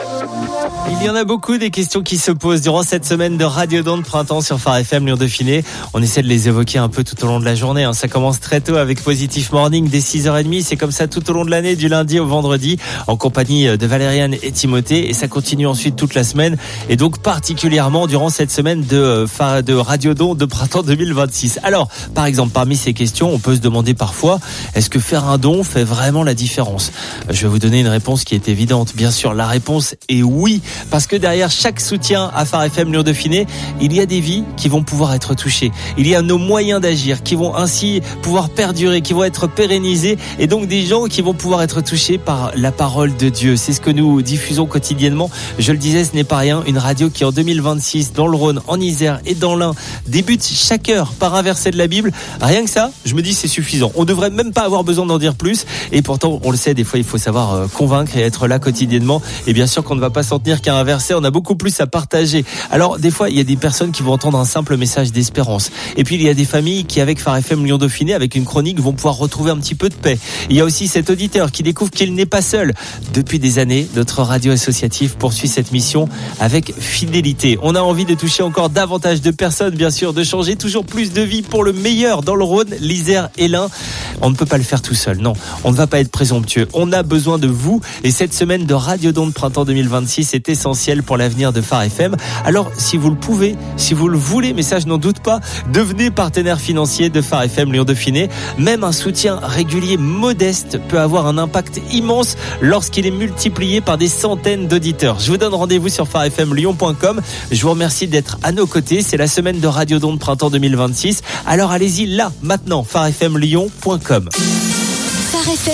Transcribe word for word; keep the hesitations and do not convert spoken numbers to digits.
Il y en a beaucoup des questions qui se posent durant cette semaine de Radiodon de printemps sur Phare F M Lyon Dauphiné. On essaie de les évoquer un peu tout au long de la journée. Ça commence très tôt avec Positif Morning dès six heures trente. C'est comme ça tout au long de l'année, du lundi au vendredi, en compagnie de Valériane et Timothée. Et ça continue ensuite toute la semaine. Et donc particulièrement durant cette semaine de, de Radiodon de printemps deux mille vingt-six. Alors, par exemple, parmi ces questions, on peut se demander parfois, est-ce que faire un don fait vraiment la différence ? Je vais vous donner une réponse qui est évidente. Bien sûr, la réponse est oui. Parce que derrière chaque soutien à Phare F M Lyon Dauphiné, il y a des vies qui vont pouvoir être touchées. Il y a nos moyens d'agir qui vont ainsi pouvoir perdurer, qui vont être pérennisés, et donc des gens qui vont pouvoir être touchés par la parole de Dieu. C'est ce que nous diffusons quotidiennement. Je le disais, ce n'est pas rien. Une radio qui en deux mille vingt-six, dans le Rhône, en Isère et dans l'Ain, débute chaque heure par un verset de la Bible. Rien que ça, je me dis c'est suffisant. On devrait même pas avoir besoin d'en dire plus. Et pourtant, on le sait, des fois il faut savoir convaincre et être là quotidiennement. Et bien sûr qu'on ne va pas s'en tenir qu'à un verset, on a beaucoup plus à partager. Alors des fois il y a des personnes qui vont entendre un simple message d'espérance, et puis il y a des familles qui avec Phare F M Lyon Dauphiné, avec une chronique, vont pouvoir retrouver un petit peu de paix. Il y a aussi cet auditeur qui découvre qu'il n'est pas seul. Depuis des années, notre radio associative poursuit cette mission avec fidélité. On a envie de toucher encore davantage de personnes, bien sûr, de changer toujours plus de vies pour le meilleur dans le Rhône, l'Isère et l'Ain. On ne peut pas le faire tout seul, non, on ne va pas être présomptueux, on a besoin de vous, et cette semaine de Radiodon de printemps deux mille vingt-six est essentielle pour l'avenir de Phare F M. Alors si vous le pouvez, si vous le voulez, mais ça je n'en doute pas, devenez partenaire financier de Phare F M Lyon Dauphiné. Même un soutien régulier modeste peut avoir un impact immense lorsqu'il est multiplié par des centaines d'auditeurs. Je vous donne rendez-vous sur phare f m lyon point com. Je vous remercie d'être à nos côtés, c'est la semaine de Radiodon de printemps deux mille vingt-six. Alors allez-y là, maintenant, phare f m lyon point com.